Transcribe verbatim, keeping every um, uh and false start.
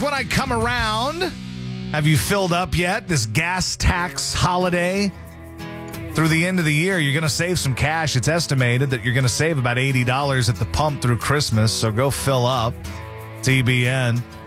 when I come around. Have you filled up yet? This gas tax holiday. Through the end of the year, you're going to save some cash. It's estimated that you're going to save about eighty dollars at the pump through Christmas, so go fill up. T B N.